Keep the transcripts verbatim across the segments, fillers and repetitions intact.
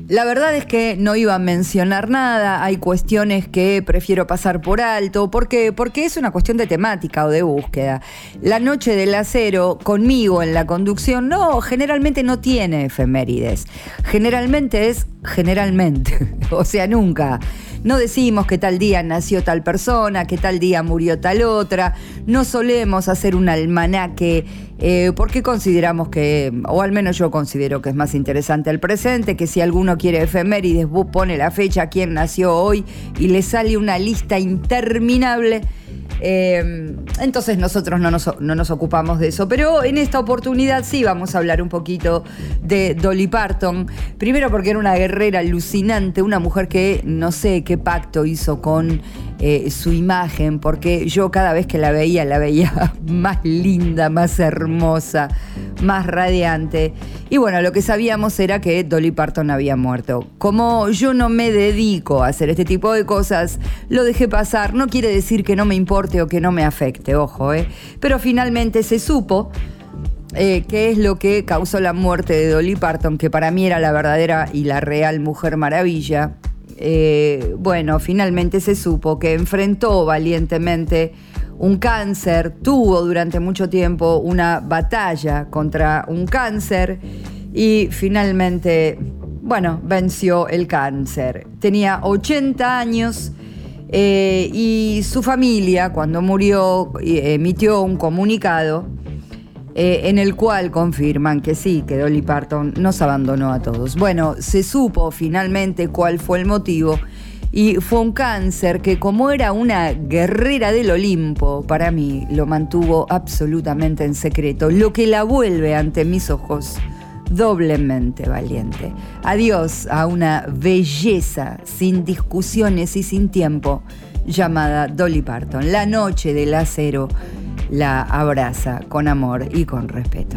La verdad es que no iba a mencionar nada, hay cuestiones que prefiero pasar por alto. ¿Por qué? Porque es una cuestión de temática o de búsqueda. La Noche del Acero, conmigo en la conducción, no, generalmente no tiene efemérides. Generalmente es generalmente, o sea, nunca. No decimos que tal día nació tal persona, que tal día murió tal otra. No solemos hacer un almanaque eh, porque consideramos que, o al menos yo considero que es más interesante el presente, que si alguno quiere efemérides, pone la fecha, quién nació hoy y le sale una lista interminable. Eh, entonces nosotros no nos, no nos ocupamos de eso, pero en esta oportunidad sí vamos a hablar un poquito de Dolly Parton. Primero porque era una guerrera alucinante, una mujer que no sé qué pacto hizo con eh, su imagen, porque yo cada vez que la veía, la veía más linda, más hermosa, más radiante. Y bueno, lo que sabíamos era que Dolly Parton había muerto. Como yo no me dedico a hacer este tipo de cosas, lo dejé pasar. No quiere decir que no me importe o que no me afecte, ojo, ¿eh? Pero finalmente se supo eh, qué es lo que causó la muerte de Dolly Parton, que para mí era la verdadera y la real Mujer Maravilla. Eh, bueno, finalmente se supo que enfrentó valientemente un cáncer, tuvo durante mucho tiempo una batalla contra un cáncer y finalmente, bueno, venció el cáncer. Tenía ochenta años. Eh, y su familia, cuando murió, emitió un comunicado eh, en el cual confirman que sí, que Dolly Parton nos abandonó a todos. Bueno, se supo finalmente cuál fue el motivo y fue un cáncer que, como era una guerrera del Olimpo, para mí lo mantuvo absolutamente en secreto, lo que la vuelve ante mis ojos doblemente valiente. Adiós a una belleza sin discusiones y sin tiempo llamada Dolly Parton. La Noche del Acero la abraza con amor y con respeto.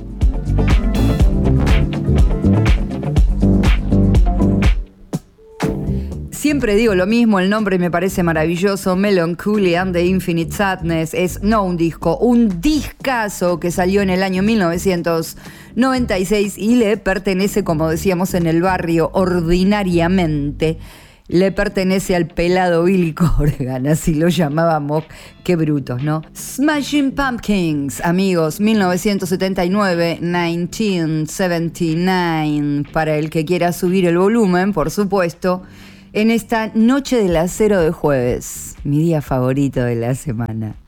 Siempre digo lo mismo, el nombre me parece maravilloso. Melancholy and the Infinite Sadness es no un disco, un discazo que salió en el año mil novecientos noventa y seis y le pertenece, como decíamos en el barrio, ordinariamente, le pertenece al pelado Billy Corgan, así lo llamábamos, qué brutos, ¿no? Smashing Pumpkins, amigos, mil novecientos setenta y nueve, mil novecientos setenta y nueve, para el que quiera subir el volumen, por supuesto. En esta Noche del Acero de jueves, mi día favorito de la semana.